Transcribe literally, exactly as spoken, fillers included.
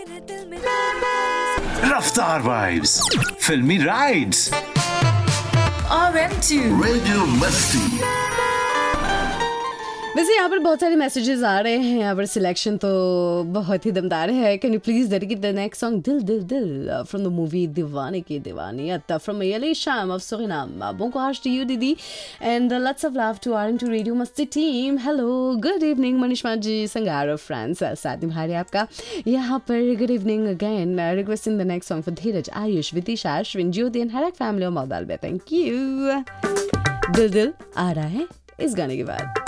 रफ्तार वाइब्स, फिल्मी rides, R M to radio मस्ती। वैसे यहाँ पर बहुत सारे मैसेजेस आ रहे हैं, यहाँ पर सिलेक्शन तो बहुत ही दमदार है। Can you please dedicate the next song दिल दिल दिल फ्रॉम द मूवी दीवाने की दीवानियत फ्रॉम यली शाम of Suriname. Bon courage to you दीदी and lots of love to R M to radio मस्ती team. Hello good evening मनीषमा ji संगार of France, साथ निभा रहे आपका यहाँ पर। Good evening again, requesting the next song for Dheeraj, Ayush, Vidisha, Ashwin, Jyoti and हर एक family और मौदाल बे। Thank you. दिल दिल आ रहा है इस गाने के बाद।